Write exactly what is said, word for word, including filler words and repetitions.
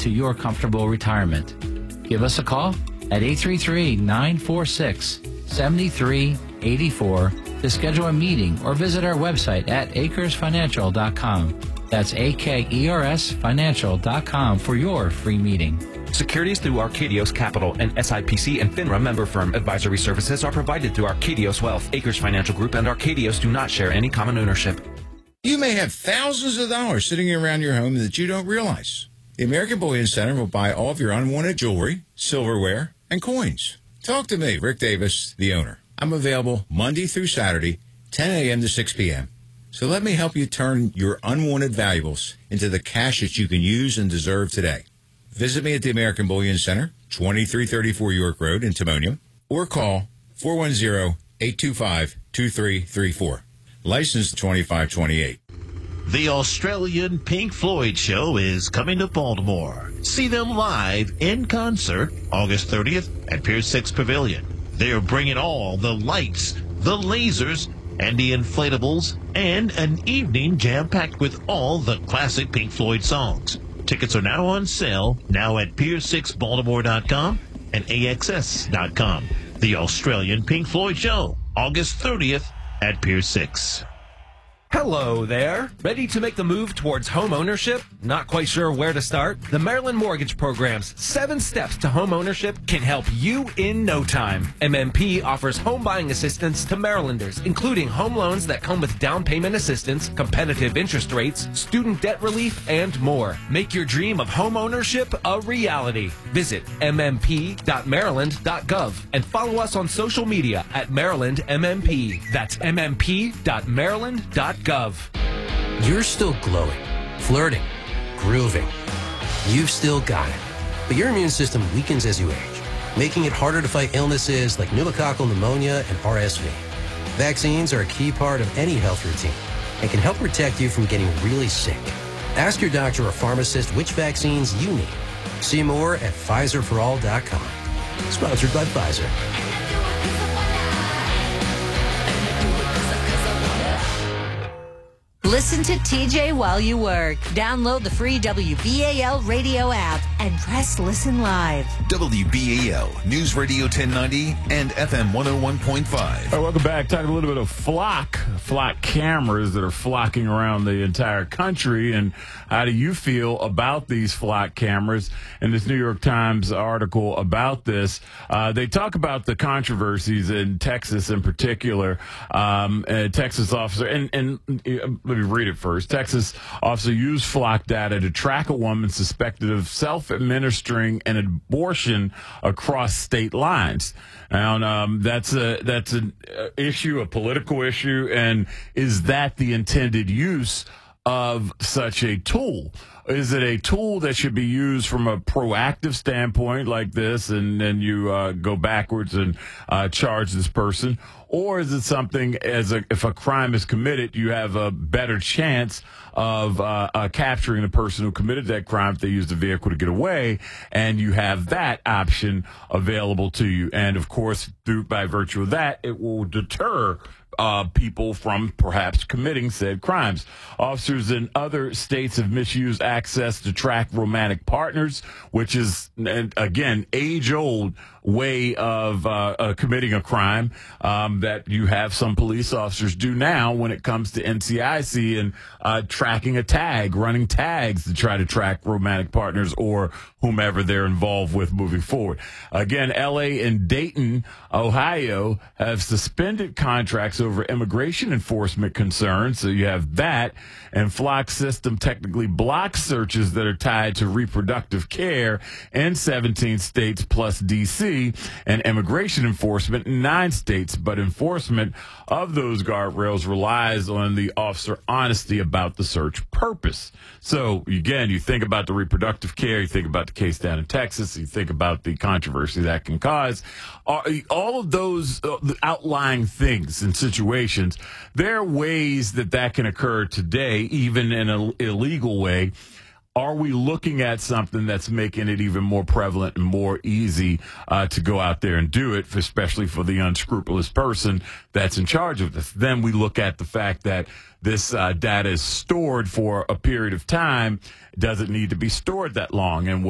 to your comfortable retirement. Give us a call at eight three three, nine four six, seven three eight four to schedule a meeting or visit our website at acres financial dot com. That's A K E R S financial dot com for your free meeting. Securities through Arcadios Capital and S I P C and FINRA member firm. Advisory services are provided through Arcadios Wealth. Acres Financial Group and Arcadios do not share any common ownership. You may have thousands of dollars sitting around your home that you don't realize. The American Bullion Center will buy all of your unwanted jewelry, silverware, and coins. Talk to me, Rick Davis, the owner. I'm available Monday through Saturday, ten a.m. to six p.m. So let me help you turn your unwanted valuables into the cash that you can use and deserve today. Visit me at the American Bullion Center, twenty-three thirty-four York Road in Timonium, or call four one zero, eight two five, two three three four. License twenty-five twenty-eight. The Australian Pink Floyd Show is coming to Baltimore. See them live in concert August thirtieth at Pier six Pavilion. They're bringing all the lights, the lasers, and the inflatables, and an evening jam-packed with all the classic Pink Floyd songs. Tickets are now on sale, now at pier six baltimore dot com and A X S dot com. The Australian Pink Floyd Show, August thirtieth at Pier six. Hello there. Ready to make the move towards home ownership? Not quite sure where to start? The Maryland Mortgage Program's seven steps to home ownership can help you in no time. M M P offers home buying assistance to Marylanders, including home loans that come with down payment assistance, competitive interest rates, student debt relief, and more. Make your dream of home ownership a reality. Visit m m p dot maryland dot gov and follow us on social media at Maryland M M P. That's m m p dot maryland dot gov. You're still glowing, flirting, grooving. You've still got it. But your immune system weakens as you age, making it harder to fight illnesses like pneumococcal pneumonia and R S V. Vaccines are a key part of any health routine and can help protect you from getting really sick. Ask your doctor or pharmacist which vaccines you need. See more at Pfizer for all dot com. Sponsored by Pfizer. Listen to T J while you work. Download the free W B A L radio app and press Listen Live. W B A L, News Radio ten ninety and F M one oh one point five. All right, welcome back. Talking a little bit of flock, flock cameras that are flocking around the entire country. And how do you feel about these flock cameras? In this New York Times article about this, uh, they talk about the controversies in Texas in particular. Um, a Texas officer, and, and uh, let me read it first. Texas officer used flock data to track a woman suspected of self-administering an abortion across state lines. And um, that's a that's an issue, a political issue, and is that the intended use of such a tool? Is it a tool that should be used from a proactive standpoint like this, and then you uh, go backwards and uh, charge this person? Or is it something, as a, if a crime is committed, you have a better chance of uh, uh, capturing the person who committed that crime if they used the vehicle to get away, and you have that option available to you. And, of course, through by virtue of that, it will deter Uh, people from perhaps committing said crimes. Officers in other states have misused access to track romantic partners, which is, again, age-old way of uh, uh, committing a crime um, that you have some police officers do now when it comes to N C I C and uh, tracking a tag, running tags to try to track romantic partners or whomever they're involved with moving forward. Again, L A and Dayton, Ohio, have suspended contracts over immigration enforcement concerns. So you have that. And Flock system technically blocks searches that are tied to reproductive care in seventeen states plus D C, and immigration enforcement in nine states. But enforcement of those guardrails relies on the officer honesty about the search purpose. So, again, you think about the reproductive care, you think about the case down in Texas, you think about the controversy that can cause. All of those outlying things and situations, there are ways that that can occur today, even in an illegal way. Are we looking at something that's making it even more prevalent and more easy uh, to go out there and do it, for, especially for the unscrupulous person that's in charge of this? Then we look at the fact that this uh, data is stored for a period of time. It doesn't need to be stored that long. And